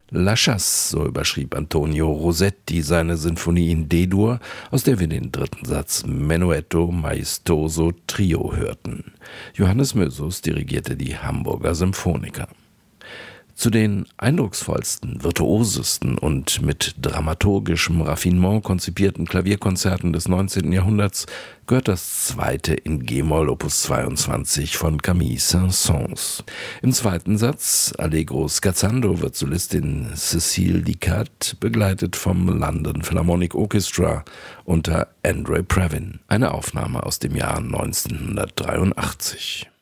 La Chasse, so überschrieb Antonio Rossetti seine Sinfonie in D-Dur, aus der wir den dritten Satz Menuetto Maestoso Trio hörten. Johannes Mösus dirigierte die Hamburger Symphoniker. Zu den eindrucksvollsten, virtuosesten und mit dramaturgischem Raffinement konzipierten Klavierkonzerten des 19. Jahrhunderts gehört das zweite in G-Moll Opus 22 von Camille Saint-Saëns. Im zweiten Satz, Allegro scherzando, wird Solistin Cécile Dicat begleitet vom London Philharmonic Orchestra unter Andre Previn. Eine Aufnahme aus dem Jahr 1983.